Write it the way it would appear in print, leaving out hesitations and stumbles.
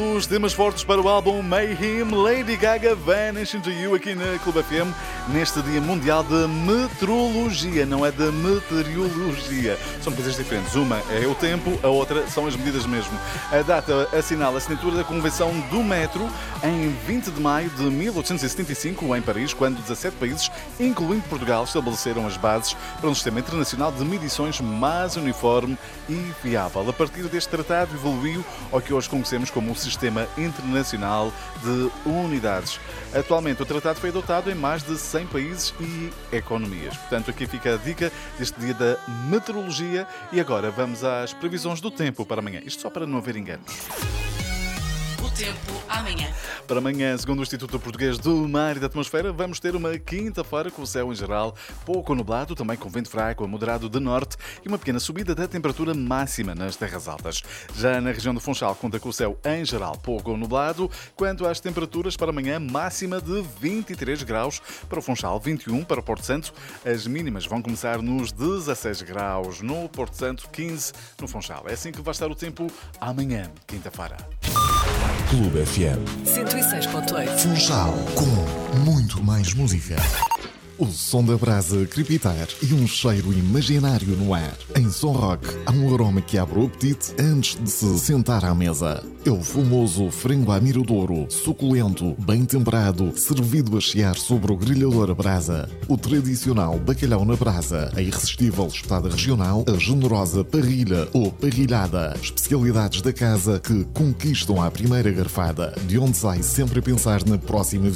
Os temas fortes para o álbum Mayhem, Lady Gaga, Vanishing to You, aqui na Clube FM, neste Dia Mundial de Meteorologia, não é de meteorologia. São coisas diferentes. Uma é o tempo, a outra são as medidas mesmo. A data assinala a assinatura da Convenção do Metro em 20 de maio de 1875, em Paris, quando 17 países, incluindo Portugal, estabeleceram as bases para um sistema internacional de medições mais uniforme e fiável. A partir deste tratado evoluiu ao que hoje conhecemos como o Sistema Internacional de Unidades. Atualmente, o tratado foi adotado em mais de 100 países e economias. Portanto, aqui fica a dica deste dia da meteorologia. E agora vamos às previsões do tempo para amanhã. Isto só para não haver enganos. O tempo amanhã. Para amanhã, segundo o Instituto Português do Mar e da Atmosfera, vamos ter uma quinta-feira com o céu em geral pouco nublado, também com vento fraco a moderado de norte e uma pequena subida da temperatura máxima nas terras altas. Já na região do Funchal, conta com o céu em geral pouco nublado. Quanto às temperaturas, para amanhã, máxima de 23 graus para o Funchal, 21 para o Porto Santo. As mínimas vão começar nos 16 graus no Porto Santo, 15 no Funchal. É assim que vai estar o tempo amanhã, quinta-feira. Clube FM 106.8. Funchal, com muito mais música. O som da brasa crepitar e um cheiro imaginário no ar. Em Som Rock, há um aroma que abre o apetite antes de se sentar à mesa. É o famoso frango à miradouro, suculento, bem temperado, servido a chiar sobre o grelhador a brasa. O tradicional bacalhau na brasa, a irresistível espetada regional, a generosa parrilha ou parrilhada. Especialidades da casa que conquistam à primeira garfada, de onde sai sempre a pensar na próxima